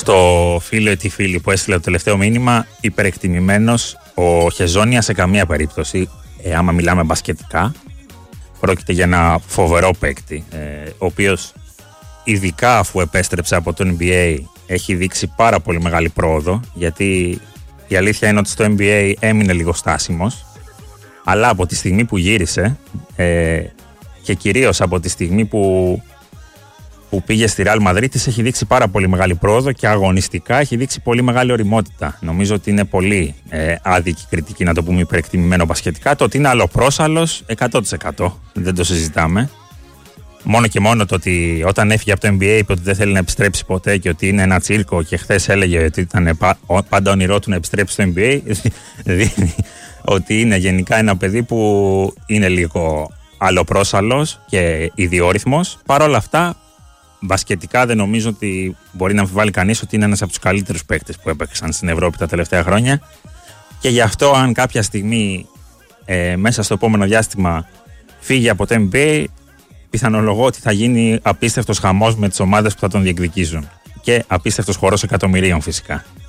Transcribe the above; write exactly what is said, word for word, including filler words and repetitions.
στο φίλο ή τη φίλη που έστειλε το τελευταίο μήνυμα, υπερεκτιμημένος ο Χεζόνια σε καμία περίπτωση. Ε, άμα μιλάμε μπασκετικά, πρόκειται για ένα φοβερό παίκτη, ε, ο οποίος ειδικά αφού επέστρεψε από το N B A έχει δείξει πάρα πολύ μεγάλη πρόοδο, γιατί η αλήθεια είναι ότι στο N B A έμεινε λίγο στάσιμος, αλλά από τη στιγμή που γύρισε ε, και κυρίως από τη στιγμή που, που πήγε στη Real Madrid της έχει δείξει πάρα πολύ μεγάλη πρόοδο και αγωνιστικά έχει δείξει πολύ μεγάλη ωριμότητα. Νομίζω ότι είναι πολύ ε, άδικη κριτική, να το πούμε υπερεκτιμημένο μπασκετικά. Το ότι είναι αλλοπρόσαλλος εκατό τοις εκατό, δεν το συζητάμε. Μόνο και μόνο το ότι όταν έφυγε από το N B A είπε ότι δεν θέλει να επιστρέψει ποτέ και ότι είναι ένα τσίρκο και χθες έλεγε ότι ήταν πάντα ονειρό του να επιστρέψει στο N B A, δείχνει ότι είναι γενικά ένα παιδί που είναι λίγο αλλοπρόσαλλος και ιδιόρυθμος. Παρ' όλα αυτά, μπασκετικά δεν νομίζω ότι μπορεί να αμφιβάλλει κανείς ότι είναι ένας από τους καλύτερους παίκτες που έπαιξαν στην Ευρώπη τα τελευταία χρόνια. Και γι' αυτό, αν κάποια στιγμή ε, μέσα στο επόμενο διάστημα φύγει από το N B A, πιθανολογώ ότι θα γίνει απίστευτος χαμός με τις ομάδες που θα τον διεκδικήσουν. Και απίστευτος χορός εκατομμυρίων φυσικά.